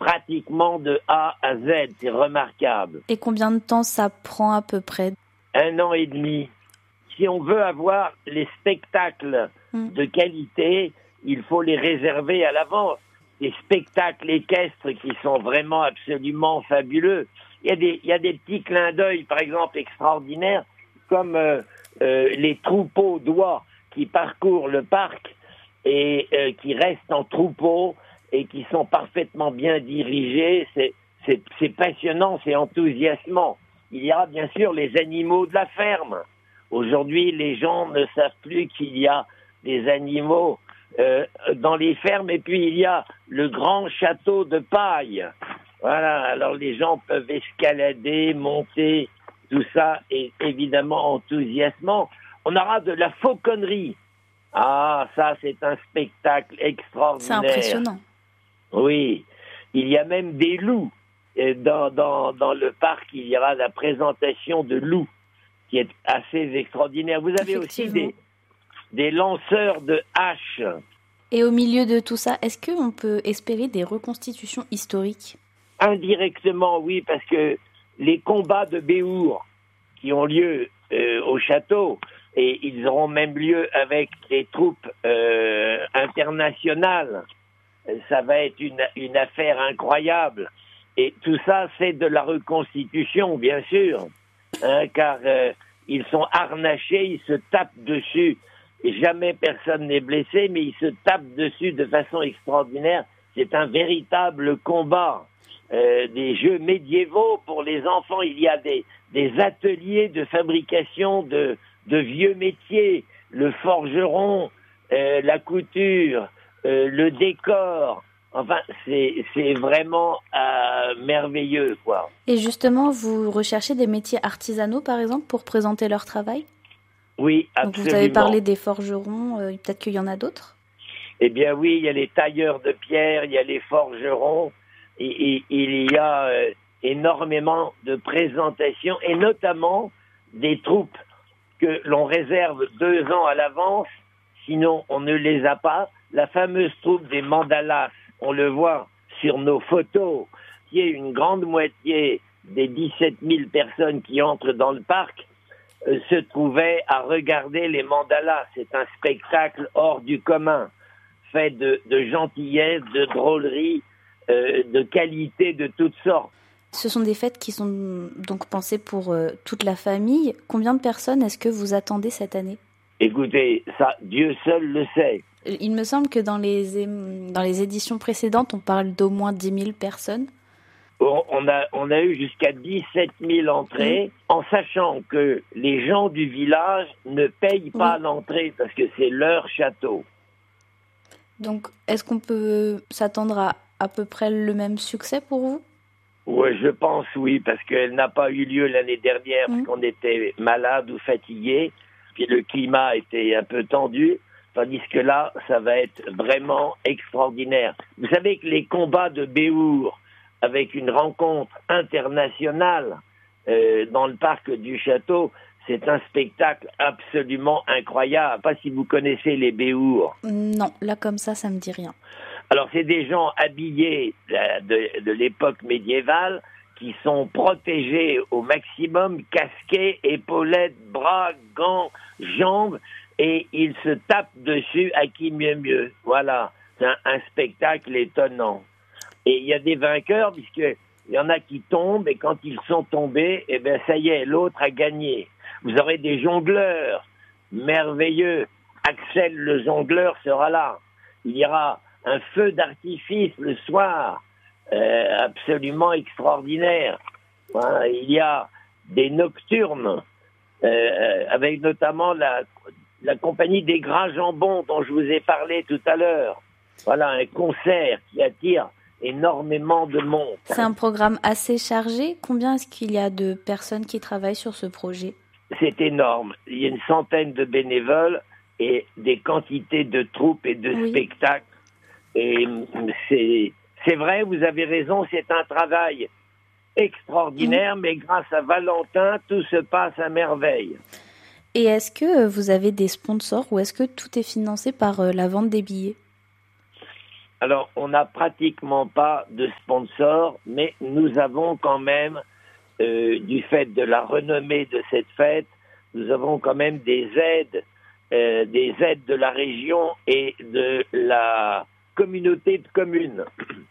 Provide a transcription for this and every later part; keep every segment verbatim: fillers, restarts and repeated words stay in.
pratiquement de A à Z. C'est remarquable. Et combien de temps ça prend à peu près? Un an et demi. Si on veut avoir les spectacles mmh. de qualité, il faut les réserver à l'avance. Des spectacles équestres qui sont vraiment absolument fabuleux. Il y a des, il y a des petits clins d'œil, par exemple, extraordinaires, comme euh, euh, les troupeaux d'oies qui parcourent le parc et euh, qui restent en troupeau et qui sont parfaitement bien dirigés. C'est, c'est, c'est passionnant, c'est enthousiasmant. Il y a bien sûr les animaux de la ferme. Aujourd'hui, les gens ne savent plus qu'il y a des animaux euh, dans les fermes. Et puis, il y a le grand château de paille. Voilà, alors les gens peuvent escalader, monter, tout ça est évidemment enthousiasmant. On aura de la fauconnerie. Ah, ça, c'est un spectacle extraordinaire. C'est impressionnant. Oui, il y a même des loups. Et dans, dans, dans le parc, il y aura la présentation de loups, qui est assez extraordinaire. Vous avez aussi des, des lanceurs de haches. Et au milieu de tout ça, est-ce qu'on peut espérer des reconstitutions historiques? Indirectement, oui, parce que les combats de Béour qui ont lieu euh, au château, et ils auront même lieu avec des troupes euh, internationales, ça va être une, une affaire incroyable. Et tout ça, c'est de la reconstitution, bien sûr, hein, car euh, ils sont harnachés, ils se tapent dessus. Et jamais personne n'est blessé, mais ils se tapent dessus de façon extraordinaire. C'est un véritable combat. Euh, des jeux médiévaux pour les enfants. Il y a des, des ateliers de fabrication de, de vieux métiers, le forgeron, euh, la couture, euh, le décor. Enfin, c'est, c'est vraiment euh, merveilleux, quoi. Et justement, vous recherchez des métiers artisanaux, par exemple, pour présenter leur travail? Oui, absolument. Donc vous avez parlé des forgerons, euh, peut-être qu'il y en a d'autres? Eh bien oui, il y a les tailleurs de pierre, il y a les forgerons, et, et il y a euh, énormément de présentations, et notamment des troupes que l'on réserve deux ans à l'avance, sinon on ne les a pas. La fameuse troupe des mandalas, on le voit sur nos photos, qui est une grande moitié des dix-sept mille personnes qui entrent dans le parc, euh, se trouvaient à regarder les mandalas. C'est un spectacle hors du commun, fait de, de gentillesse, de drôlerie, euh, de qualité de toutes sortes. Ce sont des fêtes qui sont donc pensées pour euh, toute la famille. Combien de personnes est-ce que vous attendez cette année? Écoutez, ça, Dieu seul le sait. Il me semble que dans les, dans les éditions précédentes, on parle d'au moins dix mille personnes. On, on, a, on a eu jusqu'à dix-sept mille entrées, mmh. en sachant que les gens du village ne payent pas oui. l'entrée parce que c'est leur château. Donc, est-ce qu'on peut s'attendre à à peu près le même succès pour vous? Oui, je pense oui, parce qu'elle n'a pas eu lieu l'année dernière, mmh. parce qu'on était malade ou fatigué, puis le climat était un peu tendu, tandis que là, ça va être vraiment extraordinaire. Vous savez que les combats de Béour, avec une rencontre internationale euh, dans le parc du château, c'est un spectacle absolument incroyable. Pas si vous connaissez les Béour. Non, là comme ça, ça me dit rien. Alors, c'est des gens habillés de, de l'époque médiévale qui sont protégés au maximum, casqués, épaulettes, bras, gants, jambes, et ils se tapent dessus à qui mieux mieux. Voilà, c'est un, un spectacle étonnant. Et il y a des vainqueurs, puisqu'il y en a qui tombent, et quand ils sont tombés, eh bien, ça y est, l'autre a gagné. Vous aurez des jongleurs merveilleux. Axel le jongleur sera là. Il y aura un feu d'artifice le soir, euh, absolument extraordinaire. Voilà, il y a des nocturnes, euh, avec notamment la, la compagnie des Gras Jambons dont je vous ai parlé tout à l'heure. Voilà, un concert qui attire énormément de monde. C'est un programme assez chargé. Combien est-ce qu'il y a de personnes qui travaillent sur ce projet? C'est énorme. Il y a une centaine de bénévoles et des quantités de troupes et de oui. spectacles. Et c'est, c'est vrai, vous avez raison, c'est un travail extraordinaire, mmh. mais grâce à Valentin, tout se passe à merveille. Et est-ce que vous avez des sponsors ou est-ce que tout est financé par la vente des billets? Alors, on n'a pratiquement pas de sponsors, mais nous avons quand même, euh, du fait de la renommée de cette fête, nous avons quand même des aides, euh, des aides de la région et de la communauté de communes.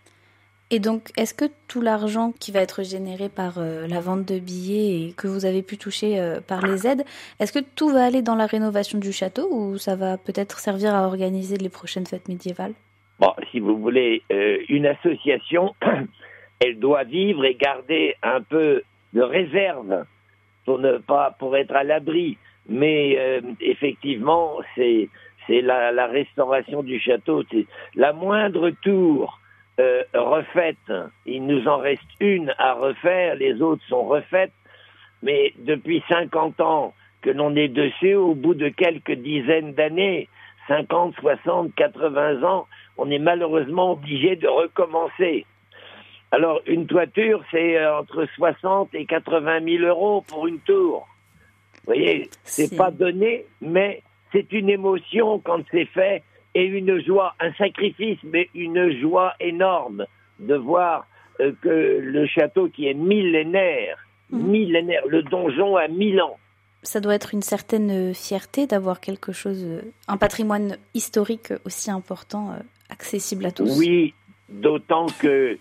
Et donc, est-ce que tout l'argent qui va être généré par euh, la vente de billets et que vous avez pu toucher euh, par les aides, est-ce que tout va aller dans la rénovation du château ou ça va peut-être servir à organiser les prochaines fêtes médiévales ? Bon, si vous voulez, euh, une association, elle doit vivre et garder un peu de réserve pour ne pas, pour être à l'abri. Mais euh, effectivement, c'est c'est la, la restauration du château. C'est la moindre tour euh, refaite. Il nous en reste une à refaire, les autres sont refaites. Mais depuis cinquante ans que l'on est dessus, au bout de quelques dizaines d'années, cinquante, soixante, quatre-vingts ans, on est malheureusement obligé de recommencer. Alors, une toiture, c'est entre soixante et quatre-vingt mille euros pour une tour. Vous voyez, c'est, c'est pas donné, mais c'est une émotion quand c'est fait et une joie, un sacrifice, mais une joie énorme de voir euh, que le château qui est millénaire, mmh. millénaire, le donjon a mille ans. Ça doit être une certaine fierté d'avoir quelque chose, un patrimoine historique aussi important, accessible à tous. Oui, d'autant que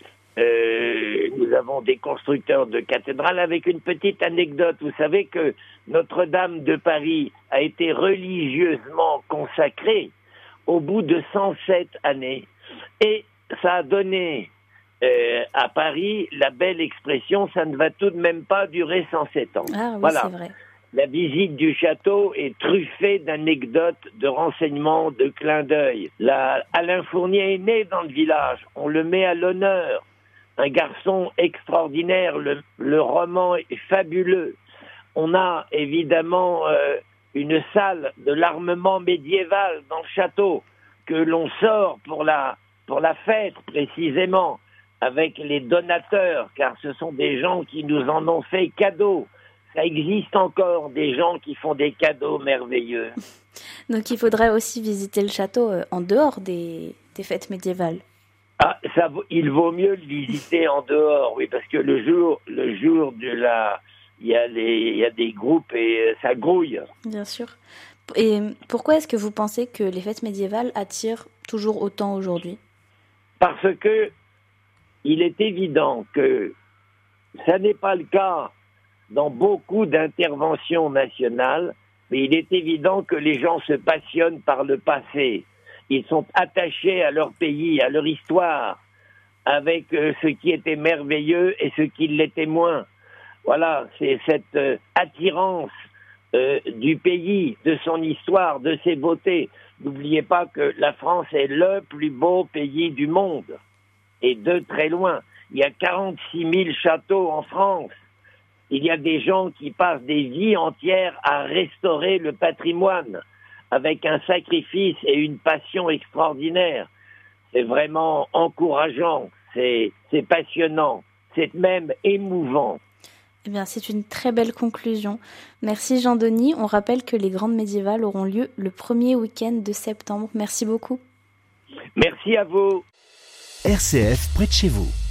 euh, nous avons des constructeurs de cathédrales avec une petite anecdote. Vous savez que Notre-Dame de Paris a été religieusement consacrée au bout de cent sept années. Et ça a donné euh, à Paris la belle expression « ça ne va tout de même pas durer cent sept ans ». Ah oui, voilà. C'est vrai. La visite du château est truffée d'anecdotes, de renseignements, de clins d'œil. La... Alain Fournier est né dans le village, on le met à l'honneur. Un garçon extraordinaire, le, le roman est fabuleux. On a évidemment euh, une salle de l'armement médiéval dans le château que l'on sort pour la, pour la fête précisément avec les donateurs, car ce sont des gens qui nous en ont fait cadeau. Ça existe encore des gens qui font des cadeaux merveilleux. Donc il faudrait aussi visiter le château euh, en dehors des, des fêtes médiévales. Ah, ça, il vaut mieux le visiter en dehors, oui, parce que le jour, le jour de la, il y a les, il y a des groupes et ça grouille. Bien sûr. Et pourquoi est-ce que vous pensez que les fêtes médiévales attirent toujours autant aujourd'hui ? Parce que il est évident que ça n'est pas le cas dans beaucoup d'interventions nationales, mais il est évident que les gens se passionnent par le passé. Ils sont attachés à leur pays, à leur histoire, avec euh, ce qui était merveilleux et ce qui l'était moins. Voilà, c'est cette euh, attirance euh, du pays, de son histoire, de ses beautés. N'oubliez pas que la France est le plus beau pays du monde, et de très loin. Il y a quarante-six mille châteaux en France. Il y a des gens qui passent des vies entières à restaurer le patrimoine avec un sacrifice et une passion extraordinaire. C'est vraiment encourageant, c'est, c'est passionnant, c'est même émouvant. Eh bien, c'est une très belle conclusion. Merci Jean-Denis. On rappelle que les Grandes Médiévales auront lieu le premier week-end de septembre. Merci beaucoup. Merci à vous. R C F près de chez vous.